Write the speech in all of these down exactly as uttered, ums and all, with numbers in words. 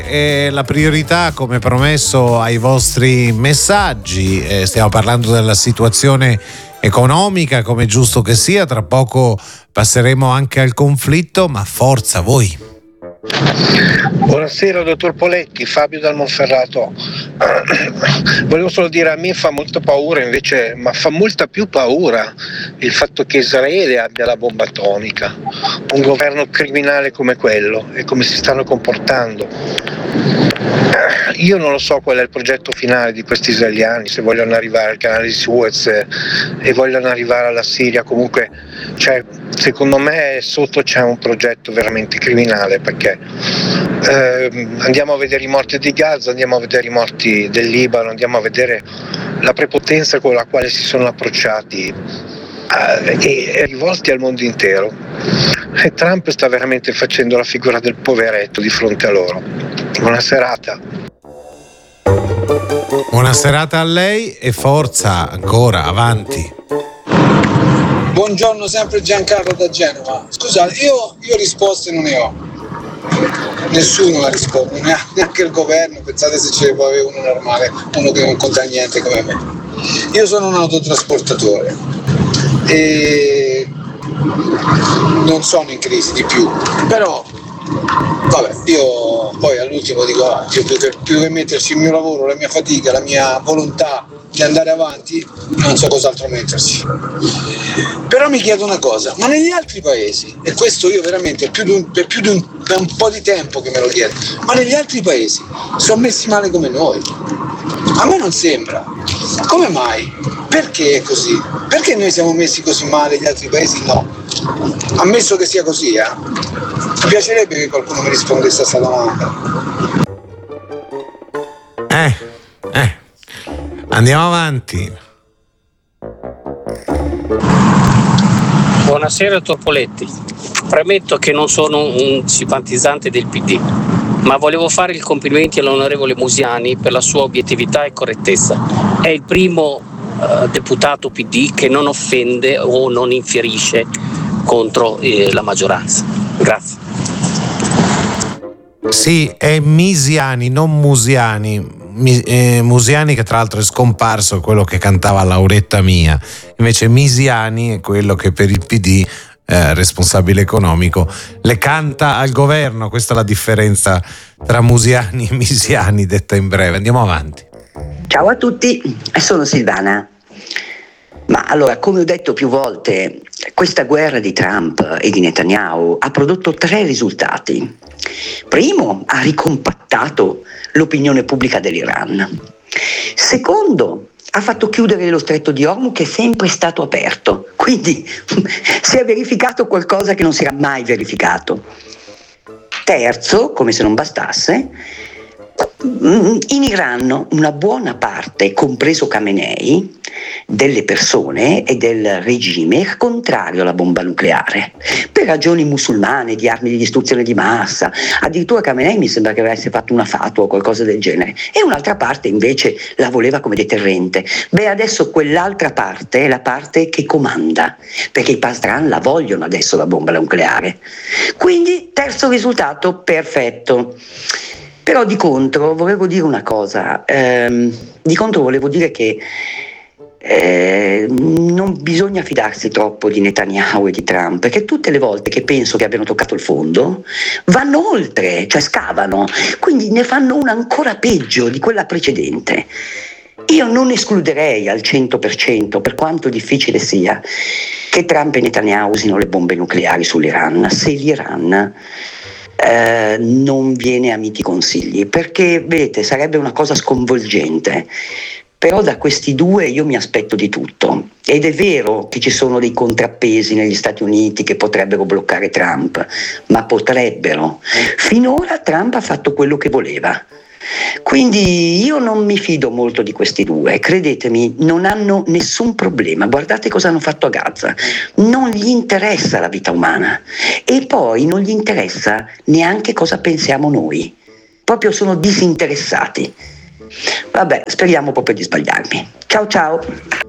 eh, la priorità, come promesso, ai vostri messaggi. Eh, stiamo parlando della situazione economica, come è giusto che sia. Tra poco passeremo anche al conflitto, ma forza voi. Buonasera dottor Poletti, Fabio dal Monferrato. Volevo solo dire, a me fa molta paura invece, ma fa molta più paura il fatto che Israele abbia la bomba atomica, un governo criminale come quello e come si stanno comportando. Io non lo so qual è il progetto finale di questi israeliani, se vogliono arrivare al canale di Suez e vogliono arrivare alla Siria. Comunque, cioè, secondo me sotto c'è un progetto veramente criminale, perché eh, andiamo a vedere i morti di Gaza, andiamo a vedere i morti del Libano, andiamo a vedere la prepotenza con la quale si sono approcciati eh, e, e rivolti al mondo intero. E Trump sta veramente facendo la figura del poveretto di fronte a loro. Buona serata. Buona serata a lei e forza, ancora, avanti. Buongiorno, sempre Giancarlo da Genova. Scusate, io, io risposte non ne ho. Nessuno la risponde, neanche il governo. Pensate se ce ne può avere uno normale, uno che non conta niente come me. Io sono un autotrasportatore e non sono in crisi di più, però vabbè, io poi all'ultimo dico ah, più, che, più che metterci il mio lavoro, la mia fatica, la mia volontà di andare avanti, non so cos'altro metterci. Però mi chiedo una cosa, ma negli altri paesi, e questo io veramente più di un, per più di un, per un po' di tempo che me lo chiedo, ma negli altri paesi sono messi male come noi? A me non sembra. Come mai? Perché è così? Perché noi siamo messi così male e gli altri paesi no? Ammesso che sia così, eh? Mi piacerebbe che qualcuno mi rispondesse a questa domanda. Eh, eh. Andiamo avanti. Buonasera dottor Poletti. Premetto che non sono un simpatizzante del P D, ma volevo fare i complimenti all'onorevole Musiani per la sua obiettività e correttezza. È il primo eh, deputato P D che non offende o non infierisce contro eh, la maggioranza. Grazie. Sì, è Misiani, non Musiani. Mi, eh, Musiani, che tra l'altro è scomparso, è quello che cantava Lauretta Mia. Invece Misiani è quello che per il P D, eh, responsabile economico, le canta al governo. Questa è la differenza tra Musiani e Misiani, detta in breve. Andiamo avanti. Ciao a tutti, sono Silvana. Ma allora, come ho detto più volte, questa guerra di Trump e di Netanyahu ha prodotto tre risultati. Primo, ha ricompattato l'opinione pubblica dell'Iran. Secondo, ha fatto chiudere lo stretto di Hormuz, che è sempre stato aperto. Quindi si è verificato qualcosa che non si era mai verificato. Terzo, come se non bastasse, in Iran una buona parte, compreso Khamenei, delle persone e del regime è contrario alla bomba nucleare per ragioni musulmane, di armi di distruzione di massa. Addirittura Khamenei mi sembra che avesse fatto una fatua o qualcosa del genere, e un'altra parte invece la voleva come deterrente. Beh, adesso quell'altra parte è la parte che comanda, perché i Pastran la vogliono adesso la bomba nucleare. Quindi terzo risultato perfetto. Però di contro volevo dire una cosa, ehm, di contro volevo dire che eh, non bisogna fidarsi troppo di Netanyahu e di Trump, perché tutte le volte che penso che abbiano toccato il fondo vanno oltre, cioè scavano, quindi ne fanno una ancora peggio di quella precedente. Io non escluderei al cento per cento, per quanto difficile sia, che Trump e Netanyahu usino le bombe nucleari sull'Iran, se l'Iran Eh, non viene a miti consigli, perché vedete sarebbe una cosa sconvolgente. Però da questi due io mi aspetto di tutto, ed è vero che ci sono dei contrappesi negli Stati Uniti che potrebbero bloccare Trump, ma potrebbero. Finora Trump ha fatto quello che voleva. Quindi io non mi fido molto di questi due, credetemi, non hanno nessun problema. Guardate cosa hanno fatto a Gaza, non gli interessa la vita umana e poi non gli interessa neanche cosa pensiamo noi, proprio sono disinteressati. Vabbè, speriamo proprio di sbagliarmi. Ciao ciao.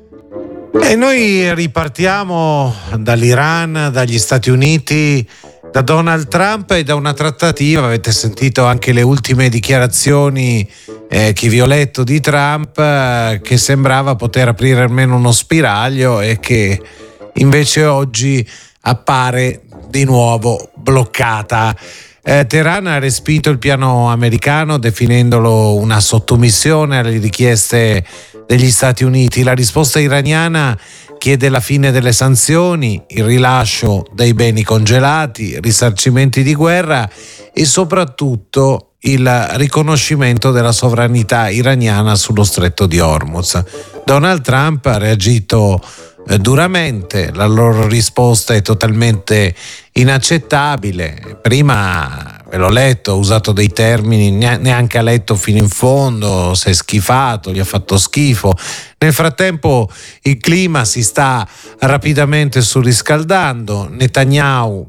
E noi ripartiamo dall'Iran, dagli Stati Uniti da Donald Trump e da una trattativa. Avete sentito anche le ultime dichiarazioni eh, che vi ho letto di Trump, eh, che sembrava poter aprire almeno uno spiraglio e che invece oggi appare di nuovo bloccata. Eh, Teheran ha respinto il piano americano definendolo una sottomissione alle richieste degli Stati Uniti. La risposta iraniana chiede la fine delle sanzioni, il rilascio dei beni congelati, risarcimenti di guerra e soprattutto il riconoscimento della sovranità iraniana sullo stretto di Hormuz. Donald Trump ha reagito eh, duramente, la loro risposta è totalmente inaccettabile. Prima, ve l'ho letto, ha usato dei termini, neanche ha letto fino in fondo, si è schifato, gli ha fatto schifo. Nel frattempo il clima si sta rapidamente surriscaldando. Netanyahu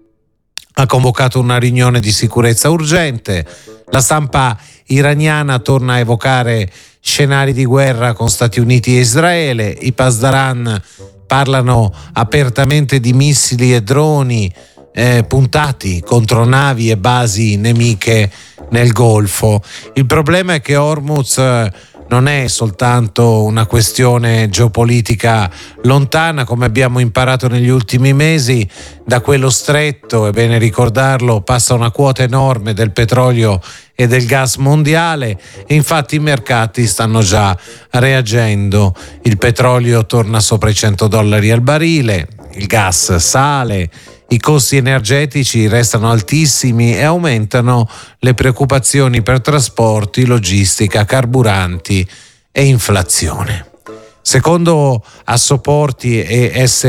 ha convocato una riunione di sicurezza urgente. La stampa iraniana torna a evocare scenari di guerra con Stati Uniti e Israele. I Pasdaran parlano apertamente di missili e droni eh, puntati contro navi e basi nemiche nel Golfo. Il problema è che Hormuz eh, non è soltanto una questione geopolitica lontana, come abbiamo imparato negli ultimi mesi. Da quello stretto, è bene ricordarlo, passa una quota enorme del petrolio e del gas mondiale e infatti i mercati stanno già reagendo. Il petrolio torna sopra i cento dollari al barile, il gas sale, i costi energetici restano altissimi e aumentano le preoccupazioni per trasporti, logistica, carburanti e inflazione. Secondo Assoporti e S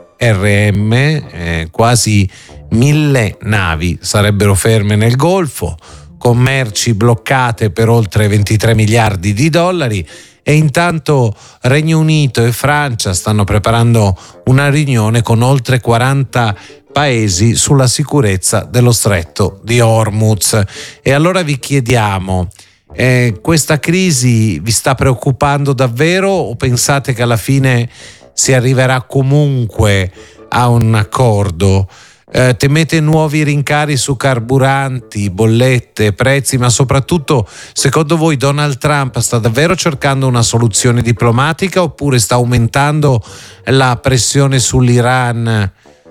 R M, eh, quasi mille navi sarebbero ferme nel Golfo, con merci bloccate per oltre ventitré miliardi di dollari, e intanto Regno Unito e Francia stanno preparando una riunione con oltre quaranta paesi sulla sicurezza dello stretto di Hormuz. E allora vi chiediamo, eh, questa crisi vi sta preoccupando davvero o pensate che alla fine si arriverà comunque a un accordo? Eh, temete nuovi rincari su carburanti, bollette, prezzi, ma soprattutto, secondo voi Donald Trump sta davvero cercando una soluzione diplomatica oppure sta aumentando la pressione sull'Iran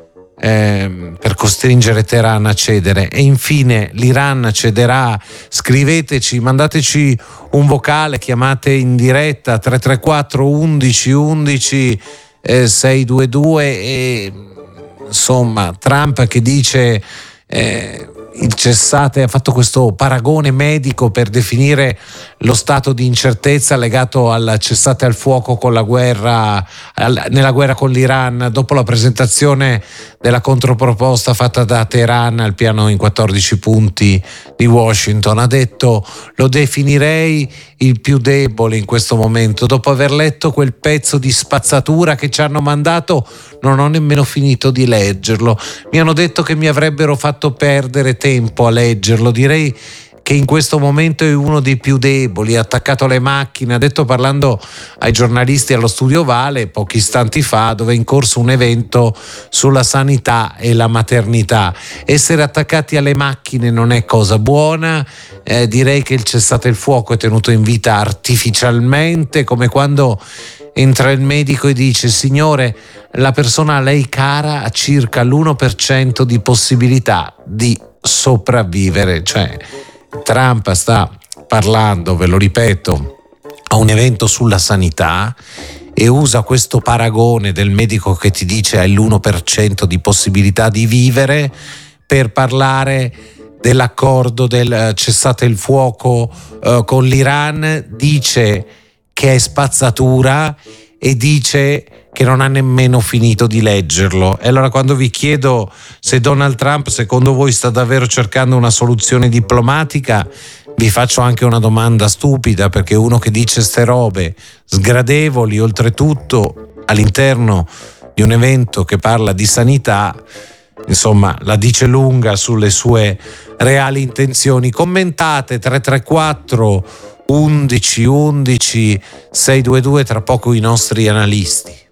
eh, per costringere Teheran a cedere? E infine, l'Iran cederà? Scriveteci, mandateci un vocale, chiamate in diretta tre tre quattro undici undici eh, sei due due e insomma Trump che dice eh, il cessate, ha fatto questo paragone medico per definire lo stato di incertezza legato al cessate al fuoco con la guerra, al, nella guerra con l'Iran, dopo la presentazione della controproposta fatta da Teheran al piano in quattordici punti di Washington. Ha detto: lo definirei il più debole in questo momento. Dopo aver letto quel pezzo di spazzatura che ci hanno mandato, non ho nemmeno finito di leggerlo. Mi hanno detto che mi avrebbero fatto perdere tempo a leggerlo. Direi che in questo momento è uno dei più deboli, attaccato alle macchine. Ha detto, parlando ai giornalisti allo Studio Vale pochi istanti fa, dove è in corso un evento sulla sanità e la maternità. Essere attaccati alle macchine non è cosa buona. Eh, direi che il cessate il fuoco è tenuto in vita artificialmente, come quando entra il medico e dice: signore, la persona a lei cara ha circa l'uno per cento di possibilità di sopravvivere. Cioè, Trump sta parlando, ve lo ripeto, a un evento sulla sanità e usa questo paragone del medico che ti dice hai l'uno per cento di possibilità di vivere per parlare dell'accordo del cessate il fuoco eh, con l'Iran. Dice che è spazzatura e dice che non ha nemmeno finito di leggerlo. E allora, quando vi chiedo se Donald Trump secondo voi sta davvero cercando una soluzione diplomatica, vi faccio anche una domanda stupida, perché uno che dice ste robe sgradevoli, oltretutto all'interno di un evento che parla di sanità, insomma, la dice lunga sulle sue reali intenzioni. Commentate tre tre quattro undici undici sei due due, tra poco i nostri analisti.